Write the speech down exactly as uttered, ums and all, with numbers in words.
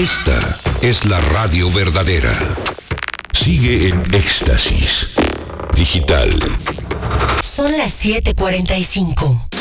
Esta es la radio verdadera. Sigue en Éxtasis Digital. Son las siete cuarenta y cinco.